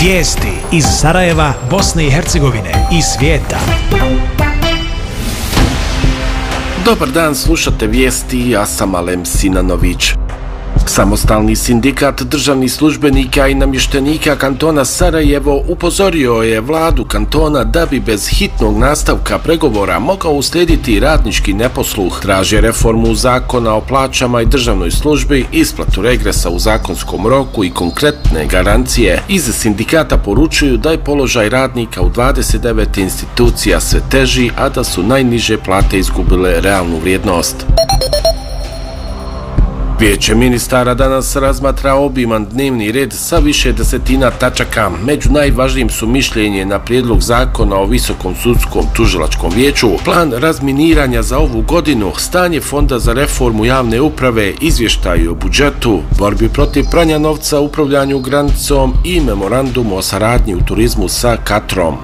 Vijesti iz Sarajeva, Bosne i Hercegovine i svijeta. Dobar dan, slušate vijesti, ja sam Alem Sinanović. Samostalni sindikat državnih službenika i namještenika kantona Sarajevo upozorio je vladu kantona da bi bez hitnog nastavka pregovora mogao uslijediti radnički neposluh. Traže reformu zakona o plaćama i državnoj službi, isplatu regresa u zakonskom roku i konkretne garancije. Iz sindikata poručuju da je položaj radnika u 29 institucija sve teži, a da su najniže plate izgubile realnu vrijednost. Vijeće ministara danas razmatra obiman dnevni red sa više desetina tačaka. Među najvažnijim su mišljenje na prijedlog zakona o Visokom sudskom tužilačkom vijeću, plan razminiranja za ovu godinu, stanje Fonda za reformu javne uprave, izvještaj o budžetu, borbi protiv pranja novca, upravljanju granicom i memorandum o saradnji u turizmu sa Katrom.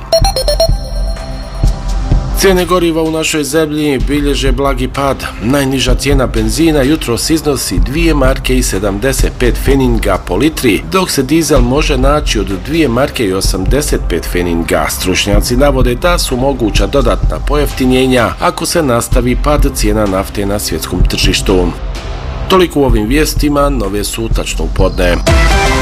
Cijene goriva u našoj zemlji bilježe blagi pad. Najniža cijena benzina jutros iznosi 2 marke i 75 pfeninga po litri, dok se dizel može naći od 2 marke i 85 pfeninga. Stručnjaci navode da su moguća dodatna pojeftinjenja ako se nastavi pad cijena nafte na svjetskom tržištu. Toliko u ovim vijestima, nove su tačno u podne.